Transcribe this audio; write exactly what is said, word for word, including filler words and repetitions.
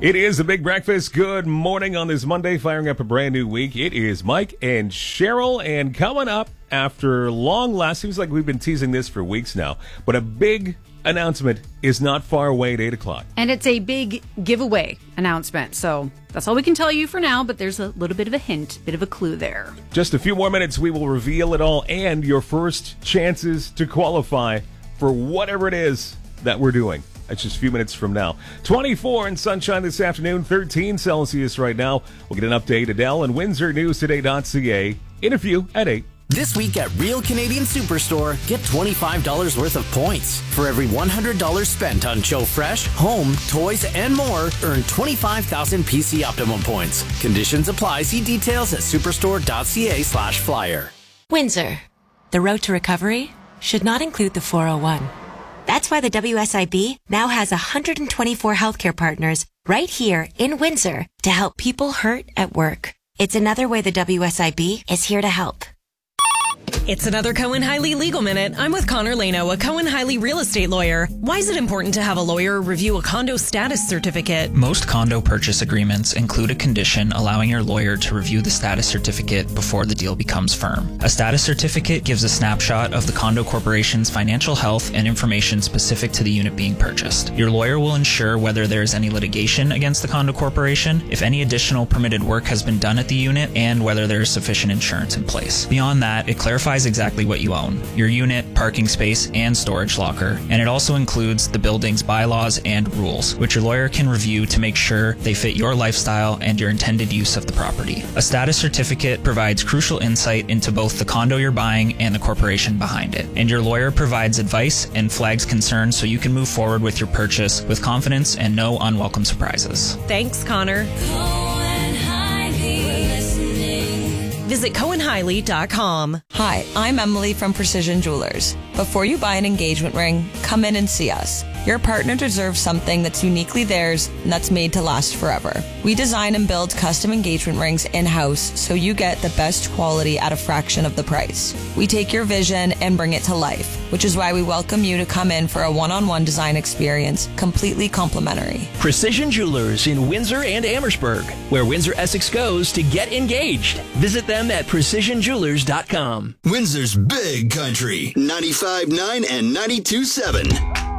It is a big breakfast. Good morning on this Monday, firing up a brand new week. It is Mike and Cheryl, and coming up after long last, seems like we've been teasing this for weeks now, but a big announcement is not far away at eight o'clock. And it's a big giveaway announcement, so that's all we can tell you for now, but there's a little bit of a hint, bit of a clue there. Just a few more minutes, we will reveal it all and your first chances to qualify for whatever it is that we're doing. That's just a few minutes from now. twenty-four in sunshine this afternoon, thirteen Celsius right now. We'll get an update. Adele and Windsor News Today dot C A. Interview at eight. This week at Real Canadian Superstore, get twenty-five dollars worth of points. For every one hundred dollars spent on Joe Fresh, home, toys, and more, earn twenty-five thousand P C Optimum points. Conditions apply. See details at superstore dot c a slash flyer. Windsor. The road to recovery should not include the four oh one. That's why the W S I B now has one hundred twenty-four healthcare partners right here in Windsor to help people hurt at work. It's another way the W S I B is here to help. It's another Cohen Hiley Legal Minute. I'm with Connor Lano, a Cohen Hiley real estate lawyer. Why is it important to have a lawyer review a condo status certificate? Most condo purchase agreements include a condition allowing your lawyer to review the status certificate before the deal becomes firm. A status certificate gives a snapshot of the condo corporation's financial health and information specific to the unit being purchased. Your lawyer will ensure whether there is any litigation against the condo corporation, if any additional permitted work has been done at the unit, and whether there is sufficient insurance in place. Beyond that, it clarifies exactly what you own, your unit, parking space, and storage locker, and it also includes the building's bylaws and rules, which your lawyer can review to make sure they fit your lifestyle and your intended use of the property. A status certificate provides crucial insight into both the condo you're buying and the corporation behind it, and your lawyer provides advice and flags concerns so you can move forward with your purchase with confidence and no unwelcome surprises. Thanks, Connor. Visit Cohen Hiley dot com. Hi, I'm Emily from Precision Jewelers. Before you buy an engagement ring, come in and see us. Your partner deserves something that's uniquely theirs and that's made to last forever. We design and build custom engagement rings in-house so you get the best quality at a fraction of the price. We take your vision and bring it to life, which is why we welcome you to come in for a one-on-one design experience, completely complimentary. Precision Jewelers in Windsor and Amherstburg, where Windsor Essex goes to get engaged. Visit them at precision jewelers dot com. Windsor's Big Country, ninety-five point nine and ninety-two point seven.